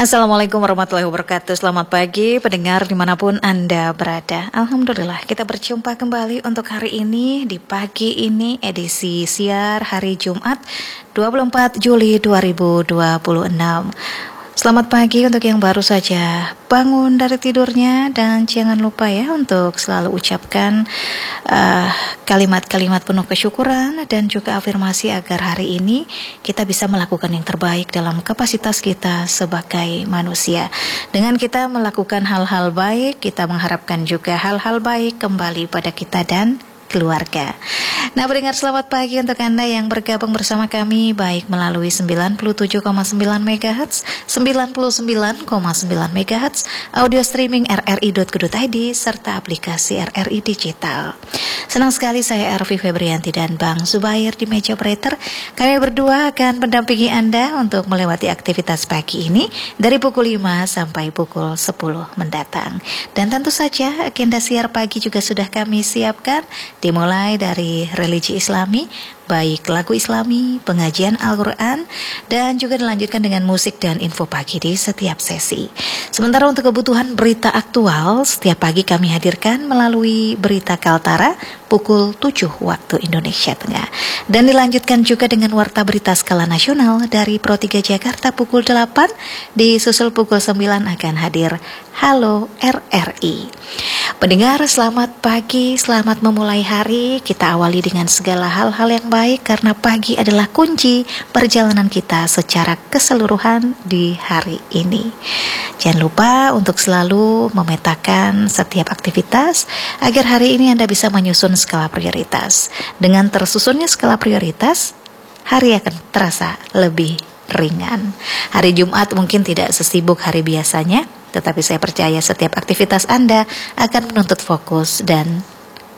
Assalamualaikum warahmatullahi wabarakatuh. Selamat pagi pendengar dimanapun Anda berada. Alhamdulillah kita berjumpa kembali untuk hari ini di pagi ini edisi siar hari Jumat 24 Juli 2026. Selamat pagi untuk yang baru saja bangun dari tidurnya, dan jangan lupa ya untuk selalu ucapkan kalimat-kalimat penuh kesyukuran dan juga afirmasi agar hari ini kita bisa melakukan yang terbaik dalam kapasitas kita sebagai manusia. Dengan kita melakukan hal-hal baik, kita mengharapkan juga hal-hal baik kembali pada kita dan keluarga. Nah, pendengar, selamat pagi untuk Anda yang bergabung bersama kami baik melalui 97,9 MHz, 99,9 MHz, audio streaming rri.co.id serta aplikasi RRI Digital. Senang sekali saya Ervi Febrianti dan Bang Zubair di meja operator. Kami berdua akan mendampingi Anda untuk melewati aktivitas pagi ini dari pukul 5 sampai pukul 10 mendatang. Dan tentu saja agenda siar pagi juga sudah kami siapkan, dimulai dari religi Islami, baik lagu Islami, pengajian Al-Quran, dan juga dilanjutkan dengan musik dan info pagi di setiap sesi. Sementara untuk kebutuhan berita aktual, setiap pagi kami hadirkan melalui Berita Kaltara pukul 7 waktu Indonesia Tengah. Dan dilanjutkan juga dengan Warta Berita Skala Nasional dari Pro 3 Jakarta pukul 8, disusul pukul 9 akan hadir Halo RRI. Pendengar, selamat pagi, selamat memulai hari. Kita awali dengan segala hal-hal yang baik karena pagi adalah kunci perjalanan kita secara keseluruhan di hari ini. Jangan lupa untuk selalu memetakan setiap aktivitas agar hari ini Anda bisa menyusun skala prioritas. Dengan tersusunnya skala prioritas, hari akan terasa lebih ringan. Hari Jumat mungkin tidak sesibuk hari biasanya, tetapi saya percaya setiap aktivitas Anda akan menuntut fokus dan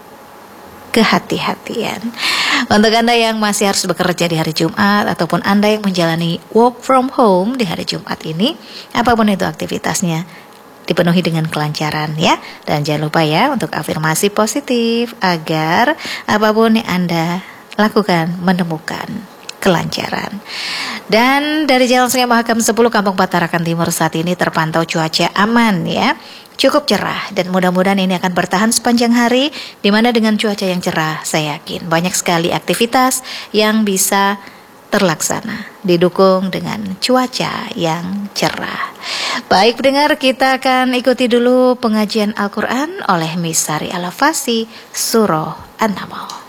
kehati-hatian. Untuk Anda yang masih harus bekerja di hari Jumat ataupun Anda yang menjalani work from home di hari Jumat ini, apapun itu aktivitasnya, dipenuhi dengan kelancaran ya. Dan jangan lupa ya untuk afirmasi positif agar apapun yang Anda lakukan menemukan kelancaran. Dan dari Jalan Sungai Mahakam 10 Kampung Patarakan Timur saat ini terpantau cuaca aman ya, cukup cerah, dan mudah-mudahan ini akan bertahan sepanjang hari, dimana dengan cuaca yang cerah saya yakin banyak sekali aktivitas yang bisa terlaksana didukung dengan cuaca yang cerah. Baik pendengar, kita akan ikuti dulu pengajian Al-Quran oleh Miss Sari Al-Fasi Surah An-Naml.